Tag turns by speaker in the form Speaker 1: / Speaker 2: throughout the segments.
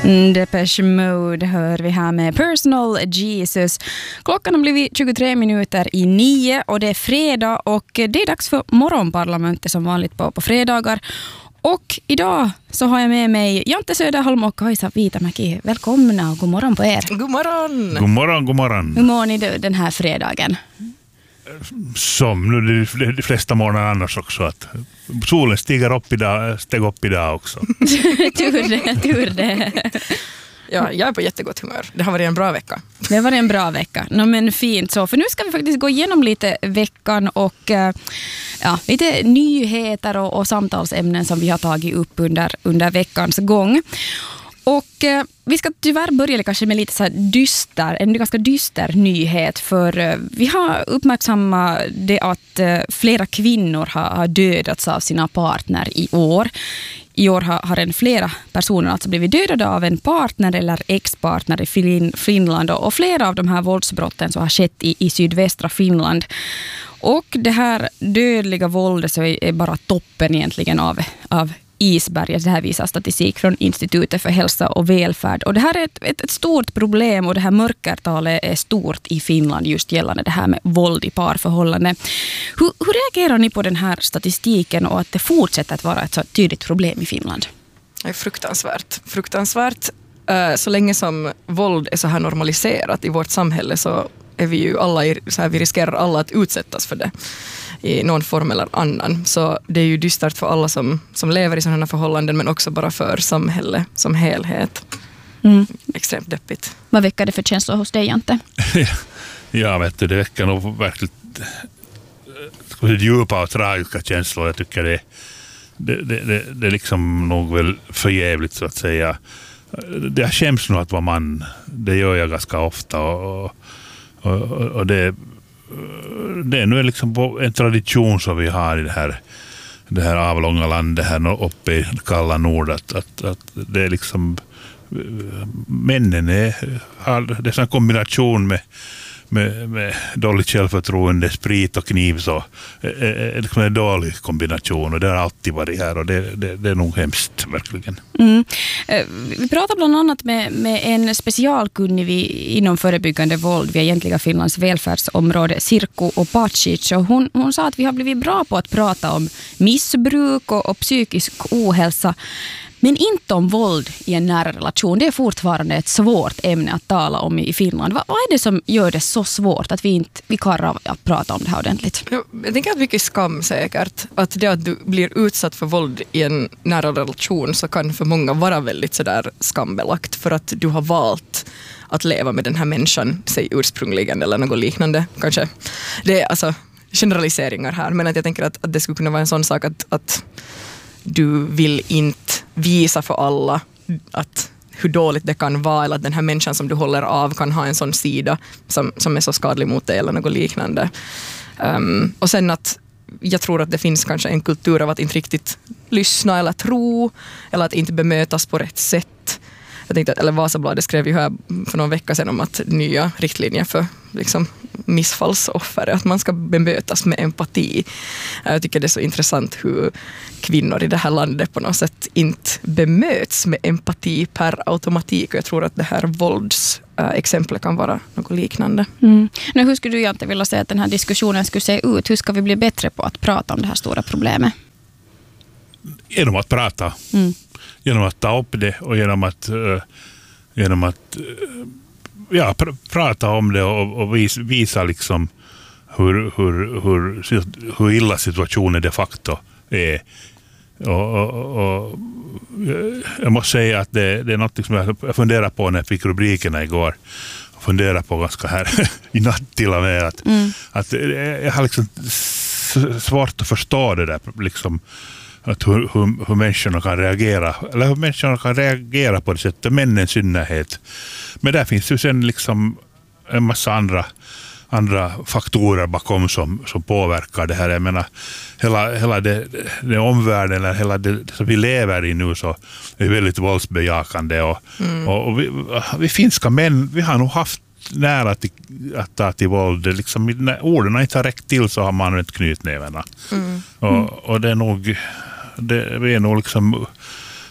Speaker 1: Depeche Mode hör vi här med Personal Jesus. Klockan har blivit 23 minuter i 9 och det är fredag och det är dags för morgonparlamentet som vanligt på fredagar. Och idag så har jag med mig Jante Söderholm och Kajsa Viitamäki. Välkomna och god morgon på er.
Speaker 2: God morgon.
Speaker 3: God morgon, god morgon.
Speaker 1: Hur mår ni den här fredagen?
Speaker 3: Som nu de flesta morgnar annars också. Att solen steg upp idag också.
Speaker 1: tur det.
Speaker 2: Ja, jag är på jättegott humör. Det har varit en bra vecka.
Speaker 1: Det var en bra vecka. Men fint så. För nu ska vi faktiskt gå igenom lite veckan och lite nyheter och samtalsämnen som vi har tagit upp under veckans gång. Och vi ska tyvärr börja kanske med lite så här en ganska dyster nyhet, för vi har uppmärksammat det att flera kvinnor har dödats av sina partner i år. I år har flera personer alltså blivit dödade av en partner eller ex-partner i Finland, och flera av de här våldsbrotten så har skett i sydvästra Finland. Och det här dödliga våldet så är bara toppen egentligen av isberget. Det här visar statistik från Institutet för hälsa och välfärd. Och det här är ett stort problem, och det här mörkertalet är stort i Finland just gällande det här med våld i parförhållande. Hur reagerar ni på den här statistiken och att det fortsätter att vara ett så tydligt problem i Finland?
Speaker 2: Det är fruktansvärt. Så länge som våld är så här normaliserat i vårt samhälle så är vi ju alla vi riskerar alla att utsättas för det i någon form eller annan. Så det är ju dystert för alla som lever i sådana förhållanden, men också bara för samhället som helhet. Extremt deppigt.
Speaker 1: Vad väcker det för känslor hos dig, Jante?
Speaker 3: Ja, vet du, det väcker nog verkligen djupa och tragiska känslor. Jag tycker det är liksom nog väl förjävligt så att säga. Jag skäms nog att vara man. Det gör jag ganska ofta och det är nu liksom en tradition som vi har i det här avlånga landet här uppe i kalla nord, att det är liksom männen det är en kombination med dåligt självförtroende, sprit och kniv, så är liksom en dålig kombination, och det har alltid varit här, och det är nog hemskt verkligen.
Speaker 1: Vi pratar bland annat med en specialkunnig inom förebyggande våld vid egentliga Finlands välfärdsområde, Sirkku Opacic, och hon sa att vi har blivit bra på att prata om missbruk och psykisk ohälsa, men inte om våld i en nära relation. Det är fortfarande ett svårt ämne att tala om i Finland. Vad är det som gör det så svårt att vi klarar av att prata om det här ordentligt?
Speaker 2: Jag tänker att mycket skam säkert. Att det att du blir utsatt för våld i en nära relation så kan för många vara väldigt sådär skambelagt, för att du har valt att leva med den här människan, säg ursprungligen eller något liknande. Kanske. Det är alltså generaliseringar här, men att jag tänker att det skulle kunna vara en sån sak att du vill inte visa för alla att hur dåligt det kan vara, eller att den här människan som du håller av kan ha en sån sida som är så skadlig mot dig eller något liknande. Och sen att jag tror att det finns kanske en kultur av att inte riktigt lyssna eller tro, eller att inte bemötas på rätt sätt. Jag tänkte att Vasabladet skrev ju här för någon vecka sedan om att nya riktlinjer för liksom missfallsoffer, att man ska bemötas med empati. Jag tycker det är så intressant hur kvinnor i det här landet på något sätt inte bemöts med empati per automatik, och jag tror att det här våldsexemplet kan vara något liknande.
Speaker 1: Nu, hur skulle du egentligen vilja säga att den här diskussionen skulle se ut? Hur ska vi bli bättre på att prata om det här stora problemet?
Speaker 3: Genom att prata. Genom att ta upp det och genom att prata om det och visa liksom hur illa situationen de facto är. Och jag måste säga att det är något som jag funderar på när jag fick rubrikerna igår. Jag funderar på ganska här i natt till och med att jag har liksom svårt att förstå det där liksom, att hur människorna kan reagera, eller hur människorna kan reagera på det sättet, männens synnerhet. Men där finns ju sen liksom en massa andra faktorer bakom som påverkar det här. Jag menar, hela det omvärlden, eller hela det som vi lever i nu, så är väldigt våldsbejakande, och vi finska män, vi har nog haft nära att ta till våld. Liksom, när orden inte har räckt till så har man använt knytnävarna. Och det är nog vi är nog liksom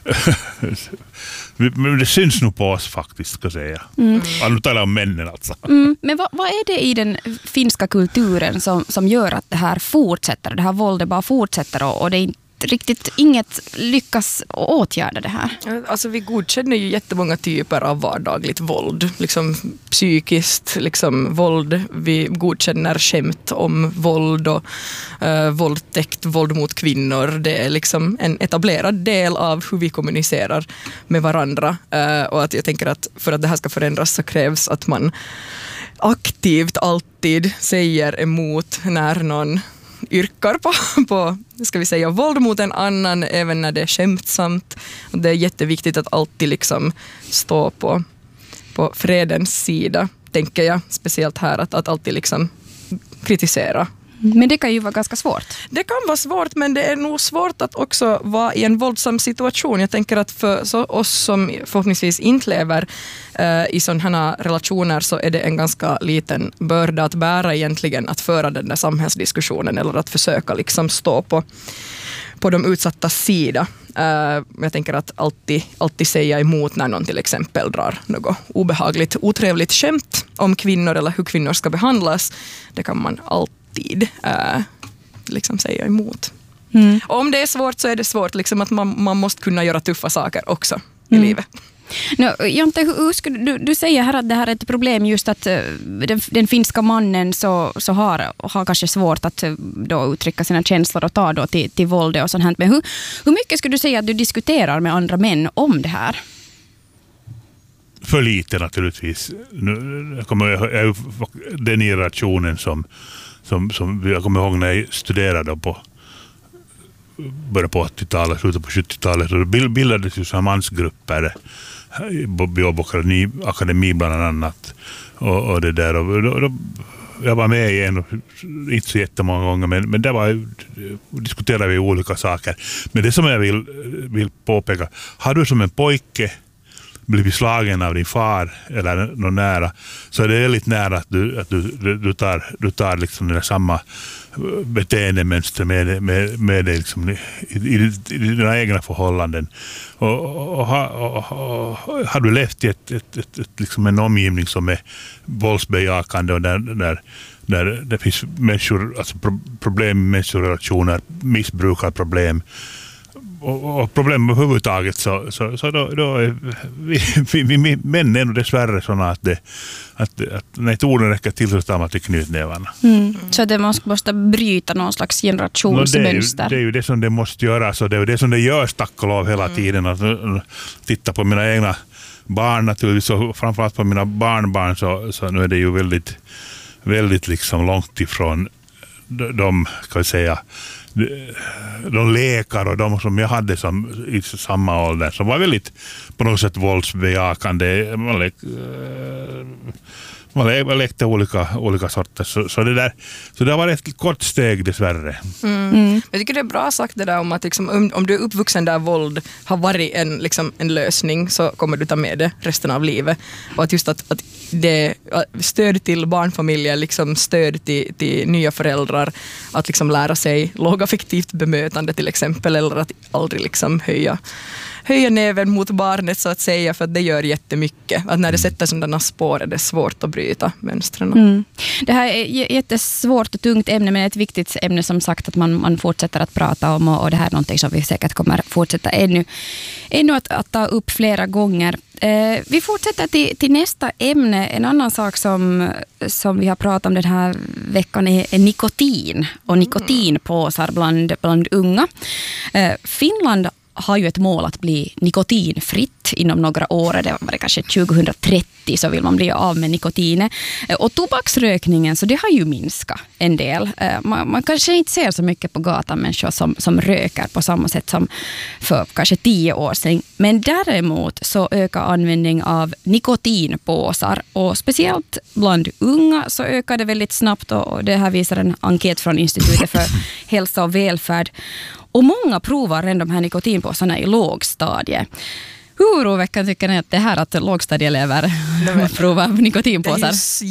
Speaker 3: Men det syns nog på oss faktiskt, ska jag säga. Ja, nu talar jag om männen alltså.
Speaker 1: Men vad är det i den finska kulturen som gör att det här fortsätter? Det här våldet bara fortsätter och det är inte riktigt inget lyckas åtgärda det här.
Speaker 2: Alltså vi godkänner ju jättemånga typer av vardagligt våld. Liksom psykiskt liksom våld. Vi godkänner skämt om våld och våldtäkt, våld mot kvinnor. Det är liksom en etablerad del av hur vi kommunicerar med varandra. Och att jag tänker att för att det här ska förändras så krävs att man aktivt alltid säger emot när någon yrkar på ska vi säga, våld mot en annan, även när det är skämtsamt. Och det är jätteviktigt att alltid liksom stå på fredens sida, tänker jag. Speciellt här, att alltid liksom kritisera.
Speaker 1: Men det kan ju vara ganska svårt.
Speaker 2: Det kan vara svårt, men det är nog svårt att också vara i en våldsam situation. Jag tänker att för oss som förhoppningsvis inte lever i sådana här relationer så är det en ganska liten börda att bära egentligen, att föra den där samhällsdiskussionen eller att försöka liksom stå på de utsatta sida. Jag tänker att alltid säga emot när någon till exempel drar något obehagligt, otrevligt skämt om kvinnor eller hur kvinnor ska behandlas. Det kan man alltid liksom säga emot. Och om det är svårt så är det svårt liksom att man måste kunna göra tuffa saker också i livet.
Speaker 1: Jonte, hur du säger här att det här är ett problem, just att den finska mannen så har kanske svårt att då uttrycka sina känslor och ta då till våld och sånt här. Men hur mycket skulle du säga att du diskuterar med andra män om det här?
Speaker 3: För lite naturligtvis. Den generationen som jag kommer ihåg när jag studerade började på 80-talet, slutet på 70-talet, och det bildades ju mansgrupper i Akademi bland annat och det där, och då, jag var med i en, inte så jättemånga gånger, men där diskuterade vi olika saker. Men det som jag vill påpeka, har du som en pojke blivit slagen av din far eller någon nära, så är det väldigt nära att du tar liksom det samma beteendemönster med dig liksom i dina egna förhållanden. Och har du levt i liksom en omgivning som är våldsbejakande och där det finns människor, alltså problem med människorelationer, missbrukarproblem och problem överhuvudtaget, så då är vi män är nog dessvärre sådana att när inte orden räcker till så tar man till knytnävarna.
Speaker 1: Så det måste bryta någon slags generationsmönster.
Speaker 3: Det är ju det som det måste göras, och det är ju det som det görs, tack och lov, hela tiden. Att titta på mina egna barn naturligtvis, och framförallt på mina barnbarn, så nu är det ju väldigt, väldigt liksom långt ifrån de, kan vi säga, de lekar och de som jag hade som i samma ålder, som var väldigt på något sätt våldsbejakande. Man lekte olika sorter. Så det har varit ett kort steg dessvärre.
Speaker 2: Jag tycker det är bra sagt det där om att liksom, om du är uppvuxen där våld har varit en lösning, så kommer du ta med det resten av livet. Och att just att det stöd till barnfamiljer, liksom stöd till nya föräldrar, att liksom lära sig lågaffektivt bemötande till exempel, eller att aldrig liksom höja näven mot barnet så att säga, för att det gör jättemycket. Att när det sätter sådana spår är det svårt att bryta mönstren.
Speaker 1: Det här är jättesvårt och tungt ämne, men ett viktigt ämne som sagt att man fortsätter att prata om, och det här är någonting som vi säkert kommer fortsätta ännu att ta upp flera gånger. Vi fortsätter till nästa ämne. En annan sak som vi har pratat om den här veckan är nikotin och nikotinpåsar bland unga. Finland har ju ett mål att bli nikotinfritt inom några år. Det var kanske 2030 så vill man bli av med nikotinet. Och tobaksrökningen, så det har ju minskat en del. Man kanske inte ser så mycket på gatan människor som röker på samma sätt som för kanske 10 år sedan. Men däremot så ökar användning av nikotinpåsar, och speciellt bland unga så ökar det väldigt snabbt, och det här visar en enkät från Institutet för hälsa och välfärd. Och många provar redan de här nikotinpåsarna i lågstadie. Hur oroväckande tycker ni att det här att lågstadieelever provar nikotinpåsar?
Speaker 2: Det är ju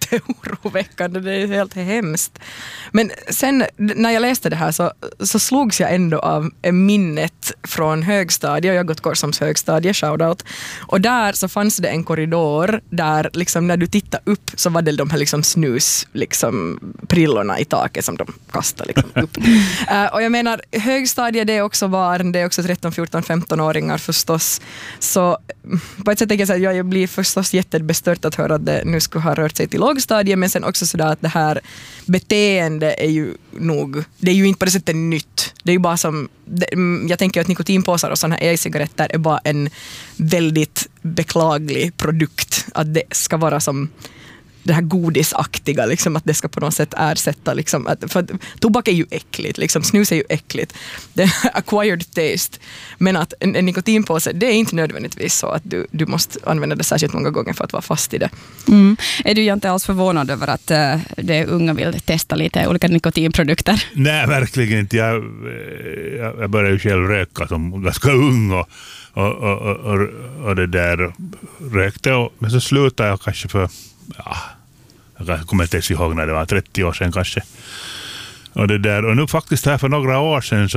Speaker 2: jätteoroväckande, det är helt hemskt. Men sen när jag läste det här så slogs jag ändå av minnet från högstadiet. Jag har gått Korsholms högstadie, shoutout. Och där så fanns det en korridor där liksom när du tittar upp så var det de här liksom snus liksom prillorna i taket som de kastade liksom upp. Och jag menar, högstadiet det är också barn, det är också 13, 14, 15-åringar förstås. Så på ett sätt tänker jag att jag blir förstås jättebestört att höra att det nu skulle ha rört sig till lågstadiet, men sen också sådär att det här beteendet är ju nog, det är ju inte på det sättet nytt. Det är ju bara som, jag tänker att nikotinpåsar och sådana här e-cigaretter är bara en väldigt beklaglig produkt. Att det ska vara som det här godisaktiga, liksom, att det ska på något sätt ersätta, liksom, för att tobak är ju äckligt, liksom, snus är ju äckligt, det är acquired taste, men att en nikotinpåse, det är inte nödvändigtvis så att du måste använda det särskilt många gånger för att vara fast i det.
Speaker 1: Är du inte alls förvånad över att de unga vill testa lite olika nikotinprodukter?
Speaker 3: Nej, verkligen inte. Jag började ju själv röka som ganska ung och det där rökte, men så slutade jag kanske för jag kommer inte ens ihåg när det var 30 år sedan kanske. Och det där, och nu faktiskt här för några år sedan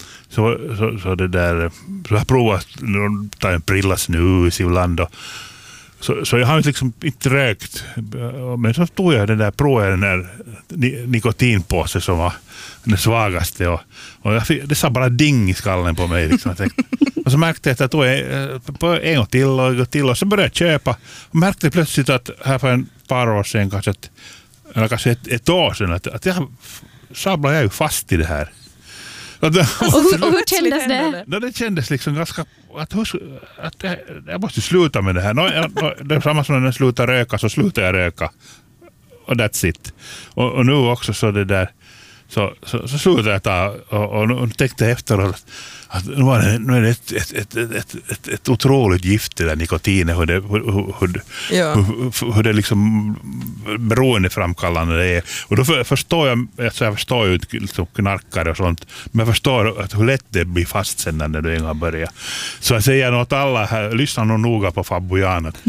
Speaker 3: så det där, så jag har provat att ta en prilla snus ibland och så jag har liksom inte rökt, men så tog jag den där nikotinpåse som var den svagaste och det sa bara ding i skallen på mig liksom. Och så märkte jag att jag tog på en gång till och så började jag köpa och märkte plötsligt att här för en par år sedan kanske ett år sedan att jag sablar jag ju fast i det här.
Speaker 1: Och hur kändes det?
Speaker 3: Det kändes liksom ganska att jag måste sluta med det här. Det är samma som när jag slutar röka så slutar jag röka. Och that's it. Och nu också så det där så slutade jag ta och nu tänkte jag efteråt att nu är det ett otroligt gift det där nikotinet, hur det liksom beroendeframkallande det är. Och då förstår jag förstår ju liksom knarkare och sånt, men jag förstår att hur lätt det blir fast sen när du en gång börjar. Så jag säger nog att alla här, lyssna nog noga på Fabbo Jan, att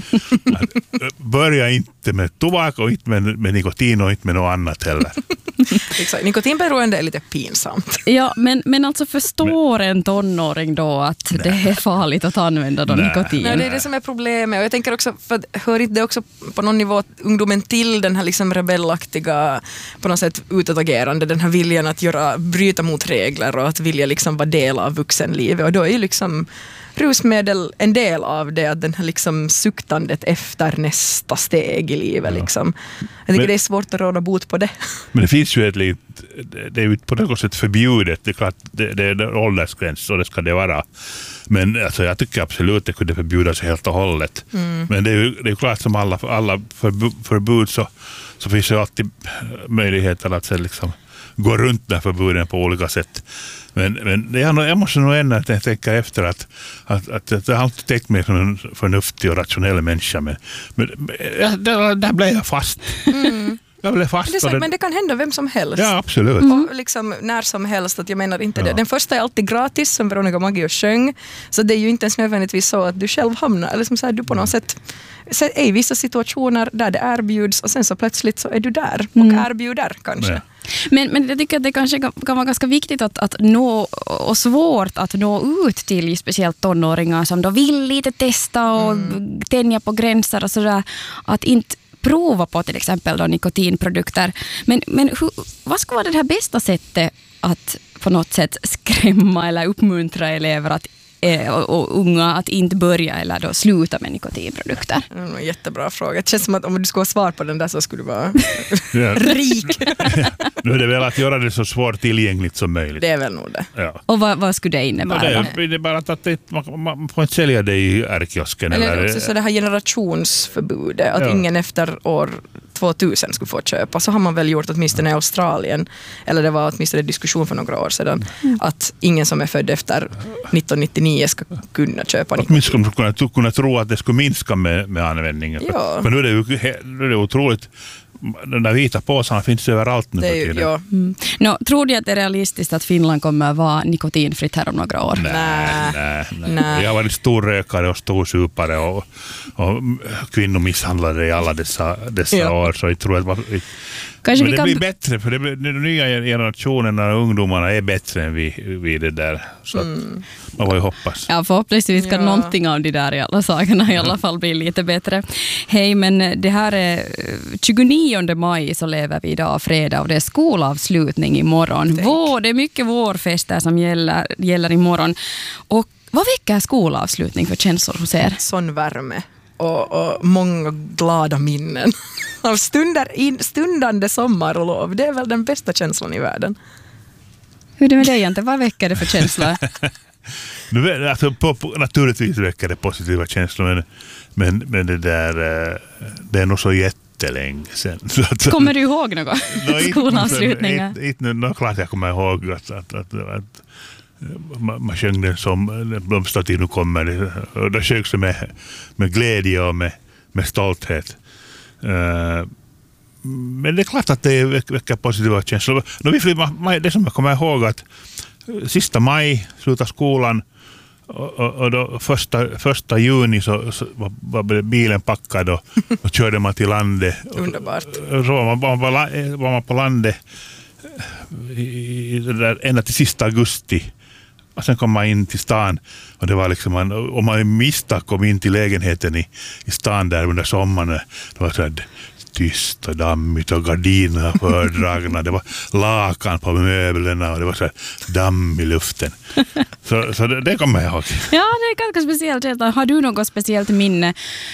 Speaker 3: börja inte med tobak och inte med nikotin och inte med något annat heller.
Speaker 2: Exakt. Nikotinberoende är lite pinsamt.
Speaker 1: Ja, men alltså förstår en tonåring då att det är farligt att använda nikotin?
Speaker 2: Nej, det är det som är problemet. Och jag tänker också, för hör inte det också på någon nivå ungdomen till den här liksom rebellaktiga på något sätt utåtagerande, den här viljan att bryta mot regler och att vilja liksom vara del av vuxenlivet. Och då är ju liksom rusmedel en del av det, att den här liksom suktandet efter nästa steg i livet. Ja. Liksom. Jag tycker det är svårt att råda bot på det.
Speaker 3: Men det finns ju det är ju på något sätt förbjudet. Det är klart, det är åldersgräns och det ska det vara. Men alltså, jag tycker absolut det kunde förbjudas helt och hållet. Men det är klart som alla förbud så finns det alltid möjligheter att liksom gå runt den förbuden på olika sätt. Men jag måste nog ändå tänka efter att jag har alltid tänkt mig som en förnuftig och rationell människa. Men där blev jag fast. Jag blev fast.
Speaker 2: Men det kan hända vem som helst.
Speaker 3: Ja, absolut.
Speaker 2: Och liksom när som helst, att jag menar inte det. Den första är alltid gratis, som Veronica Maggio sjöng. Så det är ju inte ens nödvändigtvis så att du själv hamnar, eller som så här, du på något sätt är i vissa situationer där det erbjuds och sen så plötsligt så är du där och erbjuder kanske. Ja.
Speaker 1: Men jag tycker att det kanske kan vara ganska viktigt att nå, och svårt att nå ut till speciellt tonåringar som då vill lite testa och tänja på gränser och sådär, att inte prova på till exempel då nikotinprodukter. Men vad ska vara det här bästa sättet att på något sätt skrämma eller uppmuntra elever och unga att inte börja eller då sluta med nikotinprodukter?
Speaker 2: Jättebra fråga. Det känns som att om du skulle ha svar på den där så skulle du vara rik.
Speaker 3: Nu är det väl att göra det så svårt tillgängligt som möjligt.
Speaker 2: Det är väl nog det.
Speaker 3: Ja.
Speaker 1: Och vad skulle det innebära?
Speaker 3: Det är bara att man får inte sälja det i ärkiosken.
Speaker 2: Eller också så det här generationsförbudet. Att ingen efter år 2000 skulle få köpa. Så har man väl gjort åtminstone i Australien. Eller det var åtminstone en diskussion för några år sedan. Att ingen som är född efter 1999 ska kunna köpa nikotin. Åtminstone
Speaker 3: kunna tro att det skulle minska med användningen. Ja. För nu är det otroligt de där vita påsarna finns överallt nu.
Speaker 2: Det är ju, ja.
Speaker 1: Tror du att det är realistiskt att Finland kommer att vara nikotinfritt här om några år?
Speaker 2: Nej.
Speaker 3: Jag har varit stor rökare och stor supare och kvinnomisshandlare i alla dessa år, så jag tror att
Speaker 1: Kanske
Speaker 3: men det blir bättre, för den nya generationen och ungdomarna är bättre än vi det där. Så att man får ju hoppas.
Speaker 1: Ja, förhoppningsvis ska någonting av de där i alla sakerna i alla fall bli lite bättre. Hej, men det här är 29 maj så lever vi idag fredag och det är skolavslutning imorgon. Det är mycket vårfester som gäller imorgon. Och vad väcker skolavslutning för känslor hos er?
Speaker 2: Sån värme och många glada minnen av stundande sommarlov. Det är väl den bästa känslan i världen.
Speaker 1: Hur är det med dig, Jante? Vad väcker det för känslor?
Speaker 3: Alltså, naturligtvis väcker det positiva känslor, men det där det är nog så jättelänge sedan.
Speaker 1: Kommer du ihåg något? Skolavslutningar?
Speaker 3: Klart jag kommer ihåg att man sjöng den som blomstertid nu kommer, och då sjöngs det med glädje och med stolthet. Men det är klart att det väcker positiva känslor. Det som jag kommer ihåg att sista maj slutar skolan och då första juni så var bilen packad och körde man till landet.
Speaker 2: Underbart.
Speaker 3: Så var man på landet ända till sista augusti. Och sen kom man in till stan och det var liksom om man misstag kom in till lägenheten i stan där under sommaren, det var så här tyst och dammigt och gardinerna fördragna, det var lakan på möblerna och det var så här damm i luften. Så det kommer jag ihåg.
Speaker 1: Ja, det är ganska speciellt. Har du något speciellt minne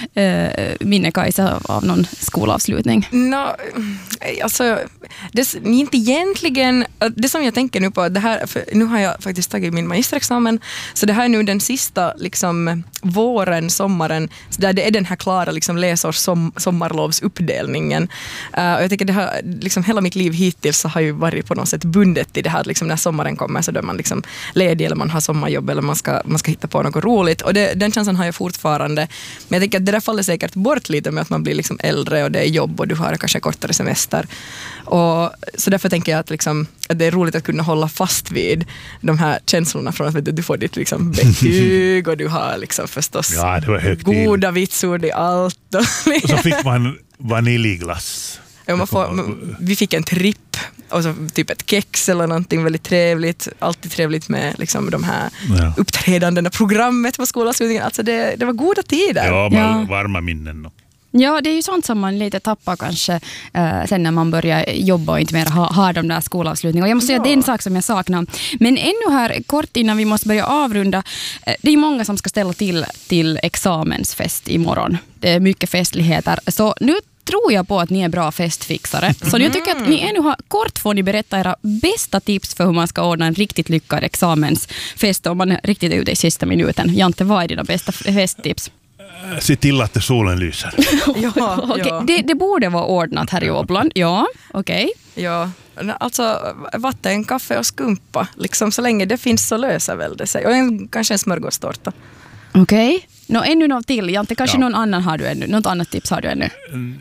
Speaker 1: Kajsa, av någon skolavslutning?
Speaker 2: Alltså, inte egentligen. Det som jag tänker nu på, det här, för nu har jag faktiskt tagit min magisterexamen, så det här är nu den sista liksom, våren, sommaren, så där det är den här klara liksom, sommarlovsuppdelningen. Och jag tycker det här, liksom, hela mitt liv hittills så har ju varit på något sätt bundet i det här, liksom, när sommaren kommer så då är man liksom ledig eller man har sommarjobb eller man ska hitta på något roligt, och den känslan har jag fortfarande, men jag tänker att det där faller säkert bort lite med att man blir liksom äldre och det är jobb och du har kanske kortare semester, och så därför tänker jag att, liksom, att det är roligt att kunna hålla fast vid de här känslorna från att du får ditt liksom, betyg och du har liksom, förstås
Speaker 3: det var
Speaker 2: goda vitsord i allt
Speaker 3: och så fick man vaniljglass.
Speaker 2: Ja, vi fick en tripp och så typ ett kex eller någonting väldigt trevligt. Alltid trevligt med liksom, de här uppträdandena, programmet på skolavslutningen. Alltså det var goda tider.
Speaker 3: Ja, varma minnen.
Speaker 1: Ja, det är ju sånt som man lite tappar kanske sen när man börjar jobba och inte mer ha de där skolavslutningarna. Och jag måste säga att det är en sak som jag saknar. Men ännu här kort innan vi måste börja avrunda. Det är många som ska ställa till examensfest imorgon. Det är mycket festligheter. Så nu tror jag på att ni är bra festfixare. Så jag tycker att ni ännu har kort får ni berätta era bästa tips för hur man ska ordna en riktigt lyckad examensfest om man är riktigt ute i sista minuten. Jante, vad är dina bästa festtips?
Speaker 3: Se till att solen lyser.
Speaker 1: Okay. Det borde vara ordnat här i Åbland. Ja, okej.
Speaker 2: Ja, alltså vatten, kaffe och skumpa. Liksom, så länge det finns så löser väl det sig. Och kanske en smörgåstårta.
Speaker 1: Okej. Ännu något till. Jante, kanske någon annan har du ännu. Något annat tips har du ännu?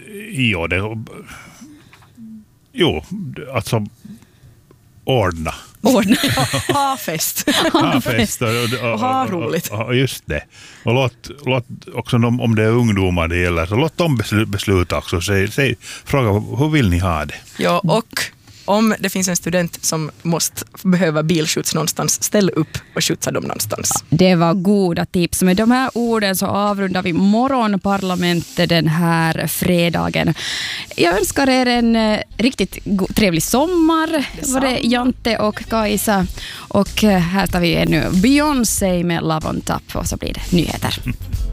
Speaker 3: Alltså ordna.
Speaker 2: Ha fest.
Speaker 3: Ha fest
Speaker 2: och ha roligt.
Speaker 3: Och just det. Och låt också om det är ungdomar det gäller, så låt dem besluta också. Fråga, hur vill ni ha det?
Speaker 2: Ja, och om det finns en student som måste behöva bilskjuts någonstans, ställ upp och skjutsa dem någonstans.
Speaker 1: Det var goda tips. Med de här orden så avrundar vi morgonparlamentet den här fredagen. Jag önskar er en riktigt trevlig sommar. Var det Jante och Kajsa. Och här tar vi nu Beyoncé med Love on Top och så blir det nyheter.